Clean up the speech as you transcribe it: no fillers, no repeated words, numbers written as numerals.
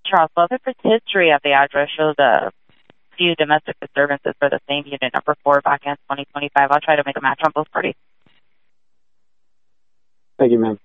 Charles Rutherford's history of the address shows a few domestic disturbances for the same unit number 4 back in 2025. I'll try to make a match on both parties. Thank you, ma'am.